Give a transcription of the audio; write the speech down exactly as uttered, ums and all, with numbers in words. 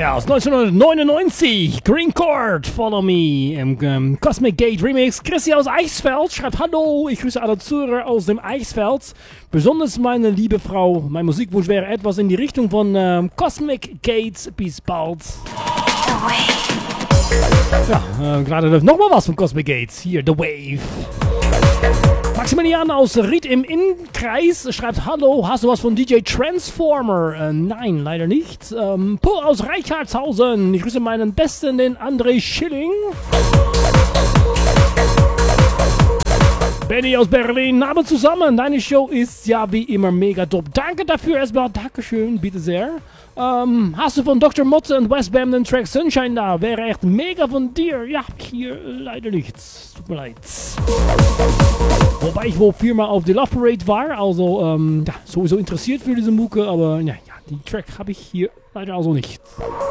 Ja, aus neunzehnhundertneunundneunzig, Green Chord, Follow Me, im ähm, Cosmic Gate Remix. Chrissy aus Eichsfeld schreibt: Hallo, ich grüße alle Zuhörer aus dem Eichsfeld. Besonders meine liebe Frau. Mein Musikwunsch wäre etwas in die Richtung von ähm, Cosmic Gate. Bis bald. Ja, äh, gerade läuft nochmal was von Cosmic Gate. Hier, The Wave. Maximilian aus Ried im Innkreis schreibt: Hallo, hast du was von D J Transformer? Äh, nein, leider nicht. Ähm, Paul aus Reichartshausen, ich grüße meinen Besten, den André Schilling. Benny aus Berlin, Name zusammen. Deine Show ist ja wie immer mega top. Danke dafür erstmal, Dankeschön, bitte sehr. Ähm, hast du von Doktor Motte und Westbam den Track Sunshine da? Wäre echt mega von dir. Ja, hier äh, leider nichts. Tut mir leid. Wobei ich wohl viermal auf die Love Parade war, also ähm, ja, sowieso interessiert für diese Mucke, aber ja, ja, die Track habe ich hier leider also nicht.